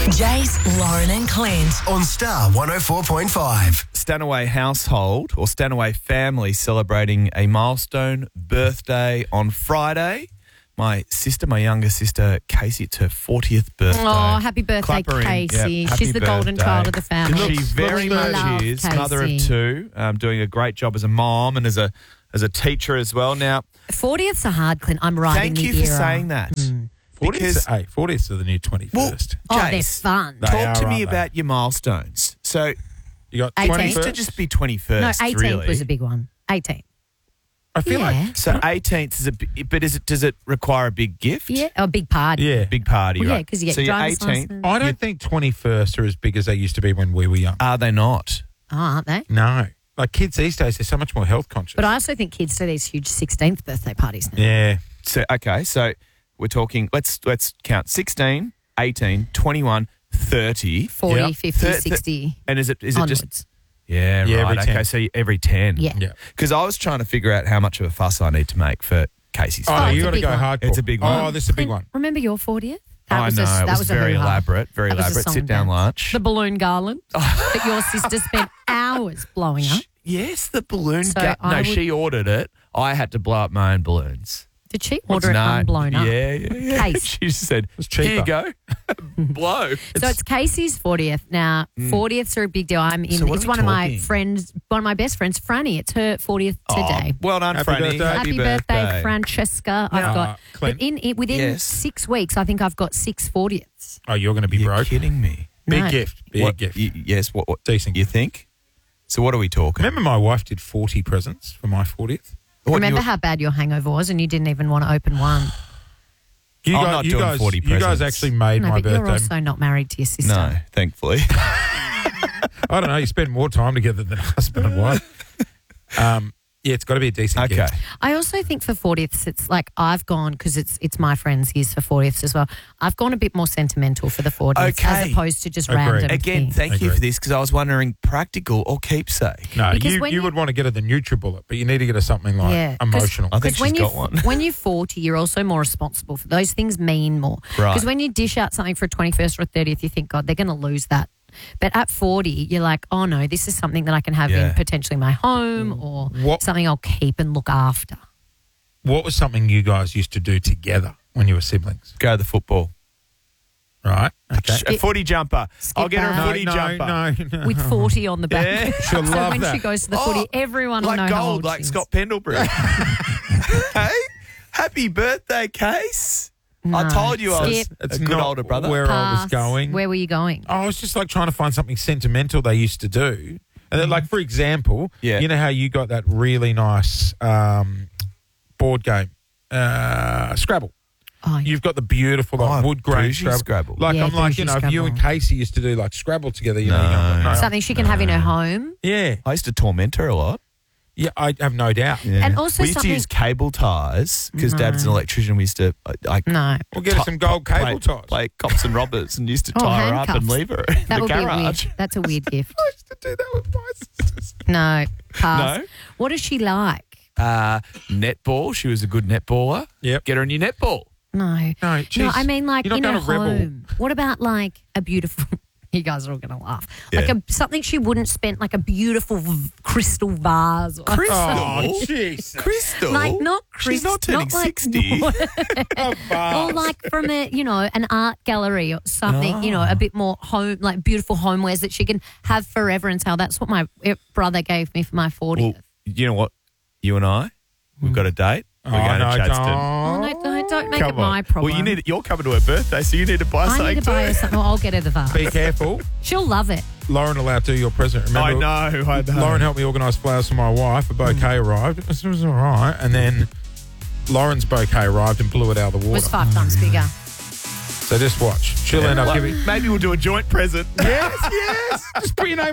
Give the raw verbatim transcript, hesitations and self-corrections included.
Jace, Lauren and Clint. On Star one oh four point five. Stanaway household or Stanaway family celebrating a milestone birthday on Friday. My sister, my younger sister, Casey, it's her fortieth birthday. Oh, happy birthday, Clap her in. Casey. Yep, She's happy the golden birthday. child of the family. She very We love much is. Casey. Mother of two, um, doing a great job as a mom and as a as a teacher as well. Now, fortieth's a hard, Clint. I'm riding thank the you era. for saying that. Because, hey, fortieths are the new twenty-first. Oh, they're Jace, fun. They talk to are, me aren't they? about your milestones. So, You got eighteenth. it used to twenty-first? just be twenty-first, No, eighteenth really. was a big one. eighteenth. I feel Yeah. like... So eighteenth is a bi- but is it does it require a big gift? Yeah, a big party. Yeah. Big party, Well, yeah, right? 'cause you get so your your driver's eighteenth. license. I don't think twenty-first are as big as they used to be when we were young. Are they not? Oh, aren't they? No. Like kids these days, they're so much more health conscious. But I also think kids do these huge sixteenth birthday parties now. Yeah. So okay, so we're talking. Let's let's count sixteen, eighteen, twenty-one, thirty. forty, Yep. fifty, Thir- thir- sixty And is it is it onwards. just yeah, Yeah, right? every ten. Okay, so every ten. Yeah. Yeah. Because I was trying to figure out how much of a fuss I need to make for Casey's. Oh, Oh, birthday. it's you a got to big go one. hardcore. It's a big one. Oh, this is a big one. Remember your fortieth? I know a, it that was, a very hoo-ha. elaborate, very That was a elaborate. song Sit down and dance. lunch. The balloon garland that your sister spent hours blowing up. Yes, the balloon. So ga- I no, would- she ordered it. I had to blow up my own balloons. Did she What's order it not- unblown up? Yeah, yeah, yeah. Case. She just said, It's "Here you cheaper." go, blow." So it's Casey's fortieth. Now, fortieths are a big deal. I'm in. So what it's are we one of my talking? friends, one of my best friends, Franny. It's her fortieth today. Oh, well done, Happy Franny. birthday. Happy birthday, Francesca. I've Now, got, uh, Clint. but in, in within Yes. six weeks, I think I've got six fortieths. Oh, you're going to be You're broke. kidding me? Big No. gift. Big What- gift. y- yes. What, what? Decent You gift. think? So what are we talking? Remember my wife did forty presents for my fortieth? What, Remember you- how bad your hangover was, and you didn't even want to open one. You I'm guys, not you doing guys, forty you guys presents. actually made No, my but you're birthday. also not married to your sister. No, thankfully. I don't know. You spend more time together than husband and wife. Um, yeah, it's got to be a decent Okay. gift. I also think for fortieths, it's like I've gone, because it's it's my friends here's for fortieths as well. I've gone a bit more sentimental for the fortieths Okay. as opposed to just Agreed. random Again, things. thank you Agreed. for this because I was wondering practical or keepsake. No, Because you, when you you- would want to get her the NutriBullet, but you need to get her something like Yeah, 'cause- emotional. I think Because when she's you got one. when you're forty, you're also more responsible for those things. Mean more Right. because when you dish out something for a twenty-first or a thirtieth, you think, God, they're going to lose that. But at forty, you're like, oh no, this is something that I can have Yeah. in potentially my home or What- something I'll keep and look after. What was something you guys used to do together when you were siblings? Go to the football. Right? Okay. A footy jumper. I'll get her a that. footy no, jumper. no, no. With forty on the back. Yeah. She'll so love when that. she goes to the Oh, footy, everyone will like know how gold, old like she is. Scott Pendlebury. Hey, happy birthday, Case. I No. told you I was Skip. It's a good not older brother. where I was Pass. going. Where were you going? I was just like trying to find something sentimental they used to do. And then, like, for example, Yeah. you know how you got that really nice um, board game, uh, Scrabble. Oh, yeah. You've got the beautiful like, Oh, wood grain bougie Scrabble. Scrabble. Like, Yeah, I'm like, you bougie know, if you and Scrabble. Casey used to do like Scrabble together, you know, No. younger. No. Something she can have in her home. Yeah. I used to torment her a lot. Yeah, I have no doubt. Yeah. And also we used something- to use cable ties because Dad's an electrician. We used to uh, like No. We'll get her some gold cable play, ties. play cops and robbers and used to Oh, tie her up and handcuffs. leave her in That the would be weird. garage. That's a weird gift. I used to do that with my sisters. No. Pass. No? What does she like? Uh, netball. She was a good netballer. Yep. Get her a new netball. No. No, No, geez, I mean like you're in not her gonna rebel. home. What about like a beautiful you guys are all going to laugh. Yeah. Like a, something she wouldn't spend, like a beautiful v- crystal vase. Or Crystal? Oh, Jesus. Crystal? Like not crystal. She's not turning like, sixty. Or like from a, you know, an art gallery or something, you know, Oh. a bit more home, like beautiful homewares that she can have forever and sell. That's what my eh, brother gave me for my fortieth. Well, you know what? You and I, we've got a date. We're Oh, going no, to Chadstone. Oh, no, don't, don't make Come it my on. problem. Well, you need. You're coming to her birthday, so you need to buy I something need to buy too. her something. Well, I'll get her the vase. Be careful. She'll love it. Lauren allowed to do your present. Remember, I know. I know. Lauren helped me organise flowers for my wife. A bouquet arrived. It was, it was all right. And then Lauren's bouquet arrived and blew it out of the It water. was five times bigger. So just watch. She'll end up Well, giving... maybe we'll do a joint present. Yes, yes. Just put your name